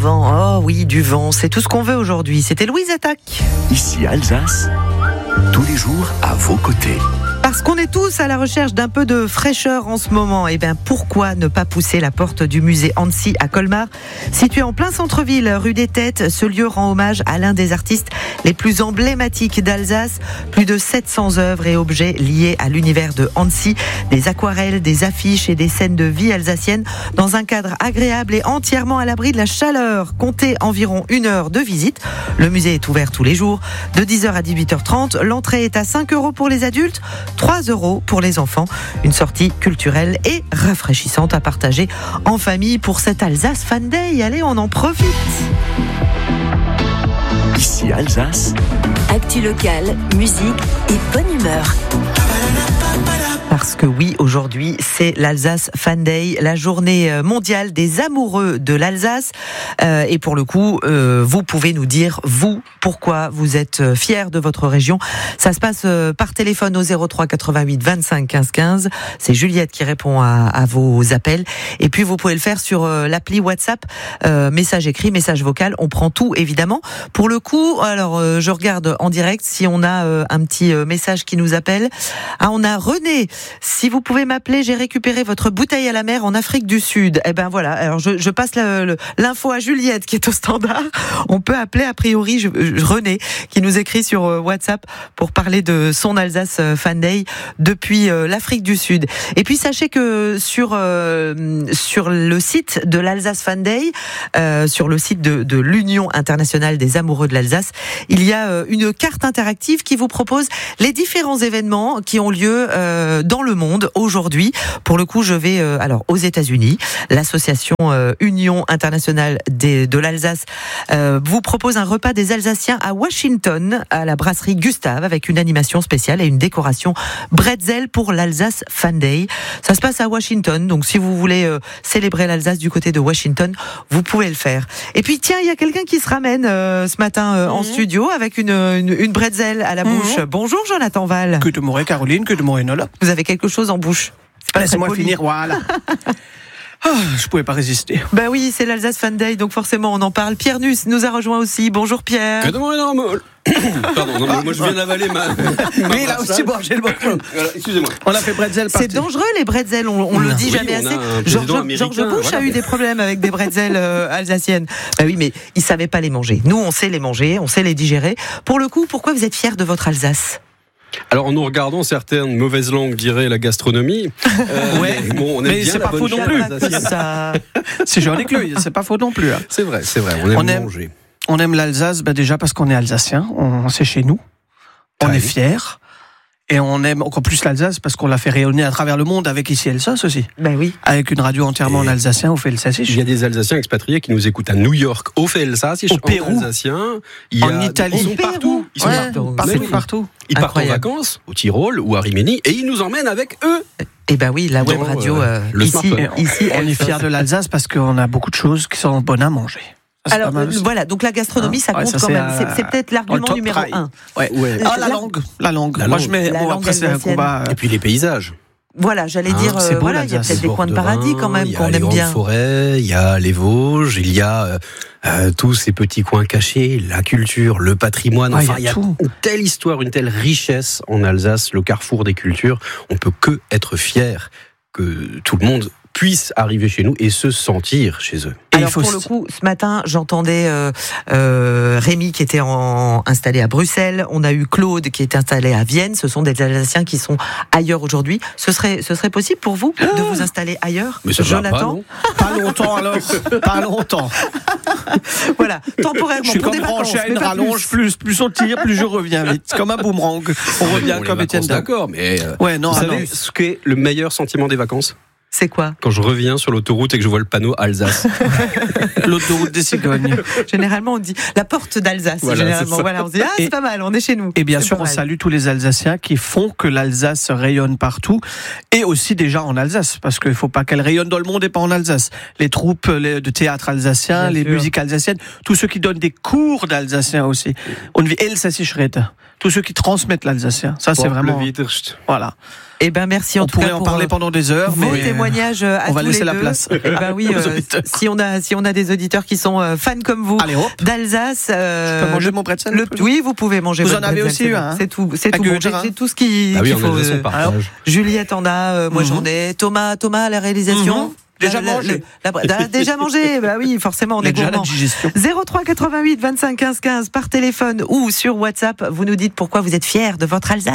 vent. Oh oui, du vent, c'est tout ce qu'on veut aujourd'hui. C'était Louise Attaque. Ici Alsace, tous les jours à vos côtés. Parce qu'on est tous à la recherche d'un peu de fraîcheur en ce moment, et bien pourquoi ne pas pousser la porte du musée Annecy à Colmar, situé en plein centre-ville, rue des Têtes. Ce lieu rend hommage à l'un des artistes les plus emblématiques d'Alsace. Plus de 700 œuvres et objets liés à l'univers de Annecy, des aquarelles, des affiches et des scènes de vie alsacienne dans un cadre agréable et entièrement à l'abri de la chaleur. Comptez environ 1 heure de visite. Le musée est ouvert tous les jours de 10h à 18h30. L'entrée est à 5 € pour les adultes, 3 € pour les enfants. Une sortie culturelle et rafraîchissante à partager en famille pour cet Alsace Fan Day. Allez, on en profite. Ici Alsace, Actu locale, musique et bonne humeur. Parce que oui, aujourd'hui, c'est l'Alsace Fan Day, la journée mondiale des amoureux de l'Alsace. Et pour le coup, vous pouvez nous dire, vous, pourquoi vous êtes fiers de votre région. Ça se passe par téléphone au 03 88 25 15 15. C'est Juliette qui répond à vos appels. Et puis, vous pouvez le faire sur l'appli WhatsApp, message écrit, message vocal. On prend tout, évidemment. Pour le coup, alors, je regarde en direct si on a un petit message qui nous appelle. Ah, on a René. Si vous pouvez m'appeler, j'ai récupéré votre bouteille à la mer en Afrique du Sud. Eh ben voilà, alors je passe l'info à Juliette qui est au standard. On peut appeler a priori René qui nous écrit sur WhatsApp pour parler de son Alsace Fan Day depuis l'Afrique du Sud. Et puis sachez que sur le site de l'Alsace Fan Day, sur le site de l'Union internationale des amoureux de l'Alsace, il y a une carte interactive qui vous propose les différents événements qui ont lieu dans le monde aujourd'hui. Pour le coup, je vais alors aux États-Unis. L'association Union internationale de l'Alsace vous propose un repas des Alsaciens à Washington, à la brasserie Gustave, avec une animation spéciale et une décoration bretzel pour l'Alsace Fan Day. Ça se passe à Washington, donc si vous voulez célébrer l'Alsace du côté de Washington, vous pouvez le faire. Et puis tiens, il y a quelqu'un qui se ramène ce matin en studio avec une bretzel à la bouche. Bonjour Jonathan Val. Que de Morée, Caroline, que de Morée, Nola. Vous avez quelque chose en bouche. Laissez-moi finir, voilà. Je pouvais pas résister. Ben oui, c'est l'Alsace Fan Day, donc forcément on en parle. Pierre Nuss nous a rejoint aussi. Bonjour Pierre. Que de Morée, normal. Pardon, non, moi je viens d'avaler ma Oui, là aussi, bon, j'ai le bon. Voilà, excusez-moi. On a fait bretzel party. C'est dangereux les bretzels, on le dit jamais assez. George Bush a eu des problèmes avec des bretzels alsaciennes. Ben oui, mais il savait pas les manger. Nous, on sait les manger, on sait les digérer. Pour le coup, pourquoi vous êtes fiers de votre Alsace ? Alors, en nous regardant, certaines mauvaises langues diraient la gastronomie. Ouais, bon, on aime mais bien c'est la pas bonne faux non chose. plus. C'est joli que lui, c'est pas faux non plus. Hein. C'est vrai, on aime manger. On aime l'Alsace déjà parce qu'on est alsacien, c'est chez nous, on est fiers. Et on aime encore plus l'Alsace parce qu'on l'a fait rayonner à travers le monde avec ici Alsace aussi. Ben oui. Avec une radio entièrement en alsacien, au fait Elsassisch. Il y a des Alsaciens expatriés qui nous écoutent à New York, au fait Elsassisch, au Pérou, en alsacien. en Italie. Ils sont partout. Ils sont partout. Ils partent en vacances au Tyrol ou à Rimini et ils nous emmènent avec eux. Eh ben oui, la web radio ici, on est fiers de l'Alsace parce qu'on a beaucoup de choses qui sont bonnes à manger. Alors voilà, donc la gastronomie, ça compte quand même. C'est peut-être l'argument numéro 1. Ouais. La langue. Moi, je mets. Bon, après, c'est un combat. Et puis les paysages. Voilà, j'allais dire, voilà, il y a peut-être des coins de paradis quand même qu'on aime bien. Il y a les grandes forêts, il y a les Vosges, il y a tous ces petits coins cachés, la culture, le patrimoine. Enfin, il y a une telle histoire, une telle richesse en Alsace, le carrefour des cultures. On peut que être fier que tout le monde puisse arriver chez nous et se sentir chez eux. Alors pour le coup, ce matin, j'entendais Rémi qui était installé à Bruxelles. On a eu Claude qui est installé à Vienne. Ce sont des Alsaciens qui sont ailleurs aujourd'hui. Ce serait possible pour vous de vous installer ailleurs, mais ça Jonathan? Pas longtemps alors. Pas longtemps. Voilà, temporairement. Je suis comme branché à une rallonge. Plus on tire, plus je reviens vite. C'est comme un boomerang. On revient comme Étienne. D'accord, mais vous savez ce qu'est le meilleur sentiment des vacances? C'est quoi? Quand je reviens sur l'autoroute et que je vois le panneau Alsace. L'autoroute des cigognes. Généralement, on dit la porte d'Alsace. Voilà, généralement, voilà, on se dit c'est pas mal, on est chez nous. Et bien sûr, on salue tous les Alsaciens qui font que l'Alsace rayonne partout et aussi déjà en Alsace, parce qu'il ne faut pas qu'elle rayonne dans le monde et pas en Alsace. Les troupes de théâtre alsacien, les musiques alsaciennes, tous ceux qui donnent des cours d'alsacien aussi. On vit Elsassisch reden. Tous ceux qui transmettent l'alsacien. Ça, c'est vraiment. Voilà. Eh ben merci en tout cas. On pourrait en parler pendant des heures. Vos témoignages à on va tous laisser les la deux. place. Eh ben oui, si on a des auditeurs qui sont fans comme vous d'Alsace, je peux manger mon pretzel. Oui, vous pouvez manger. Vous votre en avez pretzel, aussi eu un. C'est tout. C'est tout ce qu'il faut. Juliette en a, moi j'en ai. Thomas à la réalisation. Déjà mangé. Déjà mangé, bah oui, forcément, on est déjà gourmand. la digestion. 03 88 25 15 15 par téléphone ou sur WhatsApp, vous nous dites pourquoi vous êtes fiers de votre Alsace.